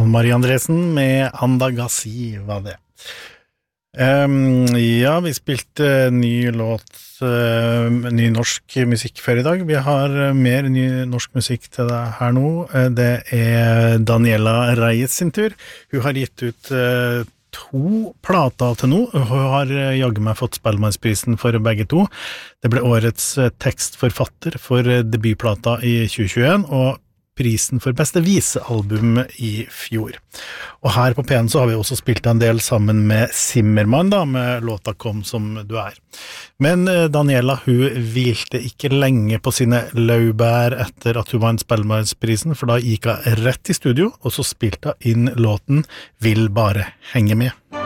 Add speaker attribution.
Speaker 1: Marie Andresen med Andagasi var det. Ja, vi spilte ny låt, ny norsk musikk før i dag. Vi har mer ny norsk musikk til deg her nå. Det Daniela Reyes sin tur. Hun har gitt ut 2 plater til nå. Hun har jagget meg fått Spellemannsprisen for begge 2. Det ble årets tekstforfatter for debutplata i 2021, og prisen for beste visealbum i fjor. Og her på P1 så har vi også spilt en del sammen med Zimmermann da, med låta Kom som du er. Men Daniela, hun hvilte ikke lenge på sine laurbær etter at hun vant Spellemannsprisen, for da gikk hun rett i studio, og så spilte hun inn låten Vil bare henge med.